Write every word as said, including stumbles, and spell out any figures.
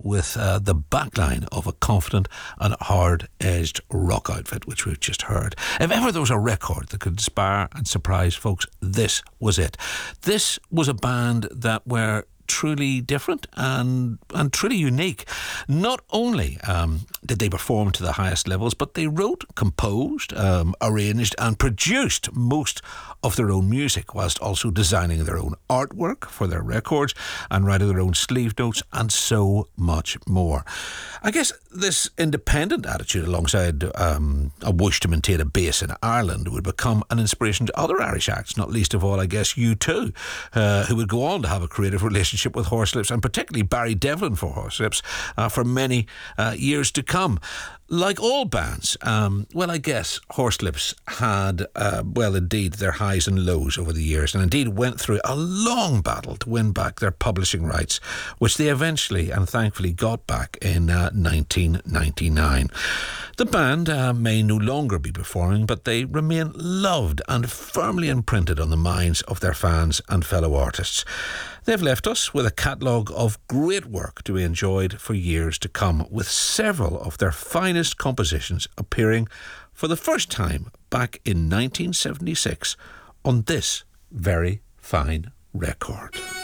with uh, the backline of a confident and hard-edged rock outfit, which we've just heard. If ever there was a record that could inspire and surprise folks, this was it. This was a band that were truly different and and truly unique. Not only um, did they perform to the highest levels, but they wrote, composed, um, arranged and produced most of their own music, whilst also designing their own artwork for their records and writing their own sleeve notes and so much more. I guess this independent attitude, alongside um, a wish to maintain a base in Ireland, would become an inspiration to other Irish acts, not least of all, I guess, U two, uh, who would go on to have a creative relationship with Horselips, and particularly Barry Devlin for Horselips, uh, for many uh, years to come. Like all bands, um, well, I guess Horselips had, uh, well, indeed, their highs and lows over the years, and indeed went through a long battle to win back their publishing rights, which they eventually and thankfully got back in uh, nineteen ninety-nine. The band uh, may no longer be performing, but they remain loved and firmly imprinted on the minds of their fans and fellow artists. They've left us with a catalogue of great work to be enjoyed for years to come, with several of their finest compositions appearing for the first time back in nineteen seventy-six on this very fine record.